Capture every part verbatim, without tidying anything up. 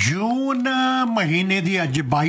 जून महीने की अज बाई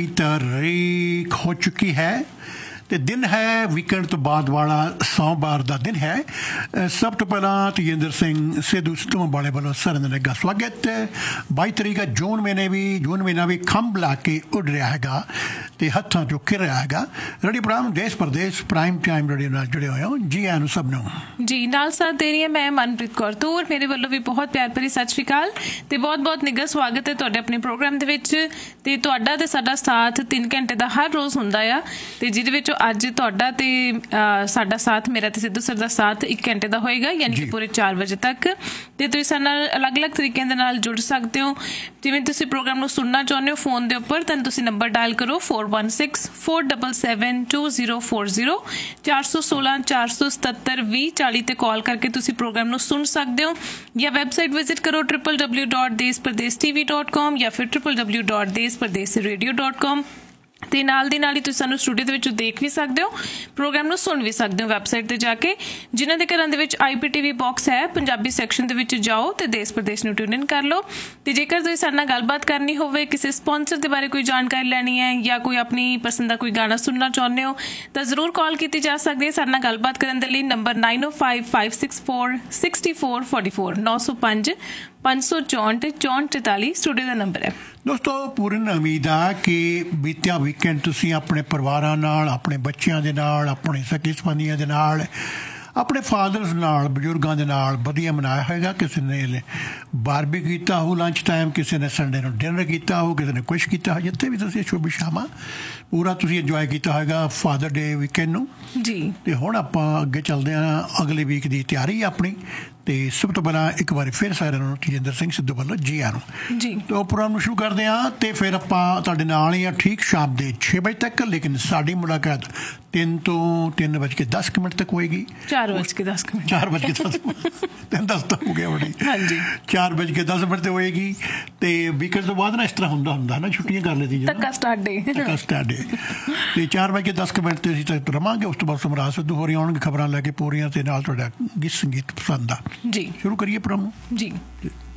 तारीख हो चुकी है ਤੇ ਦਿਨ ਹੈ ਵੀਕਐਂਡ ਤੋਂ ਬਾਅਦ ਵਾਲਾ ਸੋਮਵਾਰ ਦਾ ਦਿਨ ਹੈ। ਸਭ ਤੋਂ ਪਹਿਲਾਂ ਤੇਜਿੰਦਰ ਸਿੰਘ ਸਿੱਧੂ ਸਿੱਧੂ ਵਾਲੇ ਵੱਲੋਂ ਸਾਰਿਆਂ ਦਾ ਨਿੱਘਾ ਸਵਾਗਤ। ਬਾਈ ਤਰੀਕ ਜੂਨ ਮਹੀਨੇ ਵੀ ਜੂਨ ਮਹੀਨਾ ਵੀ ਖੰਭ ਲਾ ਕੇ ਉੱਡ ਰਿਹਾ ਹੈਗਾ ਤੇ ਹੱਥਾਂ ਚੋਂ ਖਿਰ ਰਿਹਾ ਹੈਗਾ। ਰੇਡੀਓ ਪ੍ਰਾਈਮ ਦੇਸ਼ ਪ੍ਰਦੇਸ਼ ਪ੍ਰਾਈਮ ਟਾਈਮ ਰੇਡੀਓ ਨਾਲ ਜੁੜੇ ਹੋਏ ਹੋ। ਜੀ ਆਇਆਂ ਨੂੰ ਸਭ ਨੂੰ। ਜੀ ਨਾਲ ਸਾਥ ਦੇ ਰਹੀ ਹੈ ਮੈਂ ਮਨਪ੍ਰੀਤ ਕੌਰ ਤੂਰ। ਮੇਰੇ ਵੱਲੋਂ ਵੀ ਬਹੁਤ ਪਿਆਰ ਭਰੀ ਸਤਿ ਸ਼੍ਰੀ ਅਕਾਲ ਤੇ ਬਹੁਤ ਬਹੁਤ ਨਿੱਘਾ ਸਵਾਗਤ ਹੈ ਤੁਹਾਡੇ ਆਪਣੇ ਪ੍ਰੋਗਰਾਮ ਦੇ ਵਿੱਚ। ਤੇ ਤੁਹਾਡਾ ਤੇ ਸਾਡਾ ਸਾਥ ਤਿੰਨ ਘੰਟੇ ਦਾ ਹਰ ਰੋਜ਼ ਹੁੰਦਾ ਆ ਤੇ ਜਿਹਦੇ ਵਿੱਚ ਅੱਜ ਤੁਹਾਡਾ ਤੇ ਸਾਡਾ ਸਾਥ ਮੇਰਾ ਤੇ ਸਿੱਧੂ ਸਰ ਦਾ ਸਾਥ ਇੱਕ ਘੰਟੇ ਦਾ ਹੋਏਗਾ, ਯਾਨੀ ਕਿ ਪੂਰੇ ਚਾਰ ਵਜੇ ਤੱਕ। ਤੇ ਤੁਸੀਂ ਸਾਡੇ ਨਾਲ ਅਲੱਗ ਅਲੱਗ ਤਰੀਕਿਆਂ ਦੇ ਨਾਲ ਜੁੜ ਸਕਦੇ ਹੋ। ਜਿਵੇਂ ਤੁਸੀਂ ਪ੍ਰੋਗਰਾਮ ਨੂੰ ਸੁਣਨਾ ਚਾਹੁੰਦੇ ਹੋ ਫੋਨ ਦੇ ਉੱਪਰ ਤਾਂ ਤੁਸੀਂ ਨੰਬਰ ਡਾਇਲ ਕਰੋ four one six four double seven two zero four zero ਚਾਰ ਸੌ ਸੋਲਾਂ ਚਾਰ ਸੌ ਸਤੱਤਰ ਵੀਹ ਚਾਲੀ ਤੇ ਕਾਲ ਕਰਕੇ ਤੁਸੀਂ ਪ੍ਰੋਗਰਾਮ ਨੂੰ ਸੁਣ ਸਕਦੇ ਹੋ। ਜਾਂ ਵੈਬਸਾਈਟ ਵਿਜ਼ਿਟ ਕਰੋ ਟ੍ਰਿਪਲ ਡਬਲਿਊ ਡਾਟ ਦੇਸ ਪ੍ਰਦੇਸ਼ ਟੀਵੀ ਡਾਟ ਕਾਮ ਜਾਂ ਫਿਰ ਟ੍ਰਿਪਲ ਡਬਲਿਊ ਡਾਟ ਦੇਸ ਪ੍ਰਦੇਸ਼ ਰੇਡੀਓ ਡਾਟ ਕਾਮ। ਤੇ ਨਾਲ ਦੀ ਨਾਲ ਹੀ ਤੁਸੀਂ ਸਾਨੂੰ ਸਟੂਡੀਓ ਦੇ ਵਿੱਚੋਂ ਦੇਖ ਵੀ ਸਕਦੇ ਹੋ, ਪ੍ਰੋਗਰਾਮ ਨੂੰ ਸੁਣ ਵੀ ਸਕਦੇ ਹੋ ਵੈਬਸਾਈਟ ਤੇ ਜਾ ਕੇ। ਜਿਨ੍ਹਾਂ ਦੇ ਘਰਾਂ ਦੇ ਵਿੱਚ ਆਈ ਪੀ ਟੀ ਵੀ ਬਾਕਸ ਹੈ, ਪੰਜਾਬੀ ਸੈਕਸ਼ਨ ਦੇ ਵਿੱਚ ਜਾਓ ਤੇ ਦੇਸ਼ ਪ੍ਰਦੇਸ਼ ਨੂੰ ਟਿਊਨ ਇਨ ਕਰ ਲਓ। ਤੇ ਜੇਕਰ ਤੁਸੀਂ ਸਾਡੇ ਨਾਲ ਗੱਲਬਾਤ ਕਰਨੀ ਹੋਵੇ, ਕਿਸੇ ਸਪਾਂਸਰ ਦੇ ਬਾਰੇ ਕੋਈ ਜਾਣਕਾਰੀ ਲੈਣੀ ਹੈ ਜਾਂ ਕੋਈ ਆਪਣੀ ਪਸੰਦ ਦਾ ਕੋਈ ਗਾਣਾ ਸੁਣਨਾ ਚਾਹੁੰਦੇ ਹੋ ਤਾਂ ਜ਼ਰੂਰ ਕਾਲ ਕੀਤੀ ਜਾ ਸਕਦੀ ਹੈ। ਸਾਡੇ ਨਾਲ ਗੱਲਬਾਤ ਕਰਨ ਦੇ ਲਈ ਨੰਬਰ ਨਾਈਨ ਓ five five six four sixty four forty four ਨੌ ਸੌ ਪੰਜ ਪੰਜ ਸੌ ਚੌਂਹਠ ਚੌਂਹਠ ਚੁਤਾਲੀ ਸਟੂਡੀਓ ਦਾ ਨੰਬਰ ਹੈ। ਦੋਸਤੋ ਪੂਰਨ ਉਮੀਦ ਆ ਕਿ ਬੀਤਿਆ ਵੀਕਐਂਡ ਤੁਸੀਂ ਆਪਣੇ ਪਰਿਵਾਰਾਂ ਨਾਲ, ਆਪਣੇ ਬੱਚਿਆਂ ਦੇ ਨਾਲ, ਆਪਣੇ ਸਕੇ ਸੰਬੰਧੀਆਂ ਦੇ ਨਾਲ, ਆਪਣੇ ਫਾਦਰਸ ਨਾਲ, ਬਜ਼ੁਰਗਾਂ ਦੇ ਨਾਲ ਵਧੀਆ ਮਨਾਇਆ ਹੋਏਗਾ। ਕਿਸੇ ਨੇ ਬਾਰਬੀ ਕੀਤਾ ਹੋ ਲੰਚ ਟਾਈਮ, ਕਿਸੇ ਨੇ ਸੰਡੇ ਨੂੰ ਡਿਨਰ ਕੀਤਾ ਹੋ, ਕਿਸੇ ਨੇ ਕੁਛ ਕੀਤਾ ਹੋ। ਜਿੱਥੇ ਵੀ ਤੁਸੀਂ ਸ਼ੁਭ ਸ਼ਾਮਾਂ ਪੂਰਾ ਤੁਸੀਂ ਇੰਜੋਏ ਕੀਤਾ ਹੋਏਗਾ ਫਾਦਰ ਡੇ ਵੀਕਐਂਡ ਨੂੰ ਜੀ। ਤੇ ਹੁਣ ਆਪਾਂ ਅੱਗੇ ਚੱਲਦੇ ਹਾਂ ਅਗਲੇ ਵੀਕ ਦੀ ਤਿਆਰੀ ਆਪਣੀ। ਤੇ ਸਭ ਤੋਂ ਪਹਿਲਾਂ ਇੱਕ ਵਾਰੀ ਫਿਰ ਸਾਰਿਆਂ ਨੂੰ ਤੇਜਿੰਦਰ ਸਿੰਘ ਸਿੱਧੂ ਵੱਲੋਂ ਜੀ ਆਇਆਂ ਨੂੰ ਜੀ। ਤੇ ਉਹ ਪ੍ਰੋਗਰਾਮ ਨੂੰ ਸ਼ੁਰੂ ਕਰਦੇ ਹਾਂ ਤੇ ਫਿਰ ਆਪਾਂ ਤੁਹਾਡੇ ਨਾਲ ਹੀ ਆ ਠੀਕ ਸ਼ਾਮ ਦੇ ਛੇ ਵਜੇ ਤੱਕ। ਲੇਕਿਨ ਸਾਡੀ ਮੁਲਾਕਾਤ ਤਿੰਨ ਤੋਂ ਤਿੰਨ ਵੱਜ ਕੇ ਦਸ ਕੁ ਮਿੰਟ ਤੱਕ ਹੋਏਗੀ। ਚਾਰ ਵੱਜ ਕੇ ਦਸ ਮਿੰਟ ਚਾਰ ਵੱਜ ਕੇ ਦਸ ਤਿੰਨ ਦਸ ਤਾਂ ਹੋ ਗਿਆ ਬੜੀ ਹਾਂਜੀ ਚਾਰ ਵੱਜ ਕੇ ਦਸ ਮਿੰਟ ਤੇ ਹੋਏਗੀ। ਤੇ ਵੀਕਐਂਡ ਤੋਂ ਬਾਅਦ ਨਾ ਇਸ ਤਰ੍ਹਾਂ ਹੁੰਦਾ ਹੁੰਦਾ ਨਾ, ਛੁੱਟੀਆਂ ਕਰ ਲੈਂਦੀ ਧੱਕਾ ਸਟਾਰਟ ਡੇ ਧੱਕਾ ਸਟਾਰਟ ਡੇ ਤੇ ਚਾਰ ਵੱਜ ਕੇ ਦਸ ਕੁ ਮਿੰਟ ਤੇ ਅਸੀਂ ਤੱਕ ਰਵਾਂਗੇ। ਉਸ ਤੋਂ ਬਾਅਦ ਸਮਰਾਜ ਸਿੱਧੂ ਹੋਰੀ ਆਉਣਗੇ ਖਬਰਾਂ ਲੈ ਕੇ ਪੂਰੀਆਂ ਤੇ ਨਾਲ ਤੁਹਾਡਾ ਗੀਤ ਸੰਗੀਤ ਪਸੰਦ ਆ ਜੀ। ਸ਼ੁਰੂ ਕਰੀਏ ਪ੍ਰੋਗਰਾਮ ਨੂੰ ਜੀ।